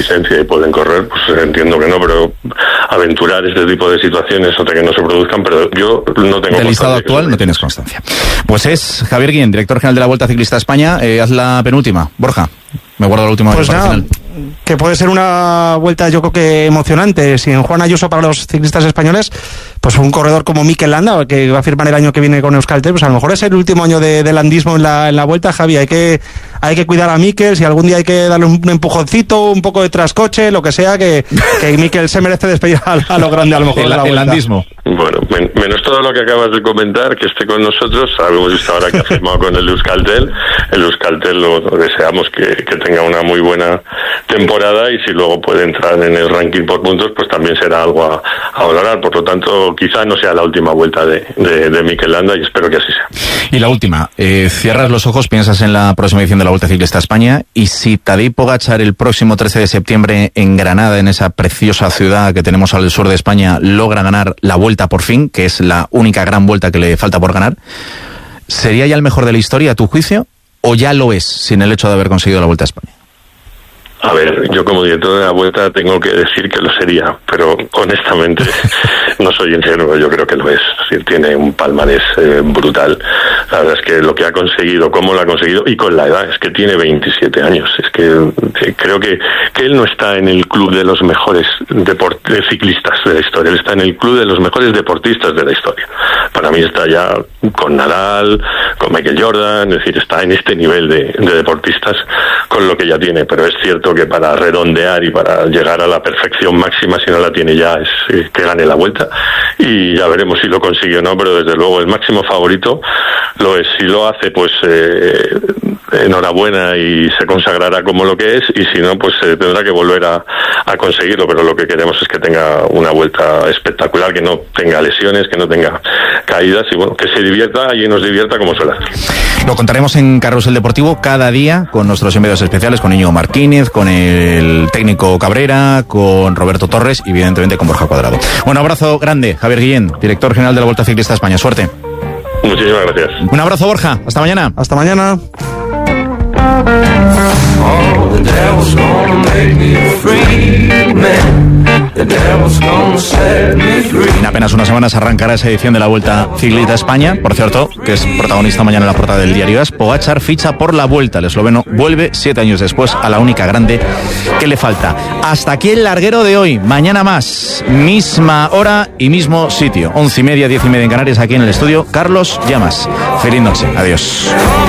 licencia y pueden correr, pues entiendo que no, pero aventurar este tipo de situaciones hasta que no se produzcan, pero yo no tengo... Del listado actual no tienes constancia. Pues es Javier Guillén, director general de la Vuelta Ciclista a España. Haz la penúltima, Borja. Me guardo la última. Pues nada, que puede ser una vuelta yo creo que emocionante. Si en Juan Ayuso para los ciclistas españoles, pues un corredor como Mikel Landa, que va a firmar el año que viene con Euskaltel, pues a lo mejor es el último año de landismo en la vuelta, Javi. Hay que cuidar a Mikel, si algún día hay que darle un empujoncito, un poco de trascoche, lo que sea, que Mikel se merece despedir a lo grande a lo mejor de la vuelta. El landismo. Bueno, menos todo lo que acabas de comentar, que esté con nosotros. Hemos visto ahora que ha firmado con el Euskaltel. El Euskaltel lo deseamos que tenga una muy buena temporada, y si luego puede entrar en el ranking por puntos, pues también será algo a valorar. Por lo tanto, quizá no sea la última vuelta de Mikel Landa, y espero que así sea. Y la última, cierras los ojos, piensas en la próxima edición de la Vuelta Ciclista a España, y si Tadej Pogačar el próximo 13 de septiembre en Granada, en esa preciosa ciudad que tenemos al sur de España, logra ganar la Vuelta por fin, que es la única gran vuelta que le falta por ganar, ¿sería ya el mejor de la historia a tu juicio, o ya lo es sin el hecho de haber conseguido la Vuelta a España? A ver, yo como director de la Vuelta tengo que decir que lo sería, pero honestamente no soy ingenuo, yo creo que lo es. Es decir, tiene un palmarés brutal. La verdad es que lo que ha conseguido, cómo lo ha conseguido, y con la edad, es que tiene 27 años. Es que creo que él no está en el club de los mejores ciclistas de la historia, él está en el club de los mejores deportistas de la historia. Para mí está ya con Nadal, con Michael Jordan, es decir, está en este nivel de deportistas con lo que ya tiene, pero es cierto que para redondear y para llegar a la perfección máxima, si no la tiene ya, es que gane la Vuelta, y ya veremos si lo consigue o no, pero desde luego el máximo favorito lo es. Si lo hace, pues enhorabuena, y se consagrará como lo que es, y si no, pues tendrá que volver a conseguirlo, pero lo que queremos es que tenga una Vuelta espectacular, que no tenga lesiones, que no tenga caídas, y bueno, que se divierta y nos divierta como suele hacer. Lo contaremos en Carrusel Deportivo cada día con nuestros enviados especiales, con Íñigo Martínez, con el técnico Cabrera, con Roberto Torres y evidentemente con Borja Cuadrado. Un abrazo grande, Javier Guillén, director general de la Vuelta Ciclista a España. Suerte. Muchísimas gracias. Un abrazo, Borja. Hasta mañana. Hasta mañana. En apenas unas semanas arrancará esa edición de la Vuelta Ciclista a España. Por cierto, que es protagonista mañana en la portada del diario AS. Pogačar ficha por la Vuelta. El esloveno vuelve 7 años después a la única grande que le falta. Hasta aquí el larguero de hoy. Mañana más. Misma hora y mismo sitio. 11:30, 10:30 en Canarias, aquí en el estudio Carlos Llamas. Feliz noche. Adiós.